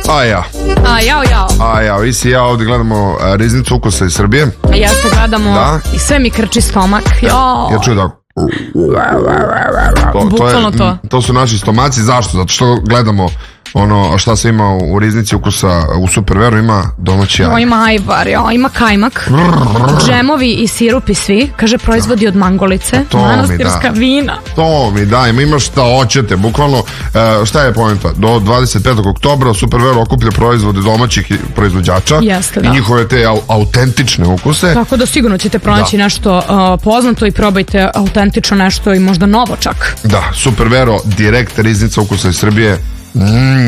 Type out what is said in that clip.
Vi si ja ovdje gledamo riznicu ukusa iz Srbije. Jeste, gledamo i sve mi krči stomak. Ja čujem da bukvalno to. To su naši stomaci. Zašto? Zato što gledamo ono šta se ima u riznici ukusa u Superveru. Ima domaći ajvar. Ima ajvar, ima kajmak, džemovi i sirupi svi. Kaže proizvodi od mangolice, manastirska vina. To mi da, ima šta hoćete. Bukvalno, šta je poenta? Do 25. oktobra Superveru okuplja proizvode domaćih proizvođača i njihove te autentične ukuse. Tako da sigurno ćete pronaći nešto poznato i probajte autentično nešto i možda novo čak. Da, Supervero, direkt riznica ukusa iz Srbije.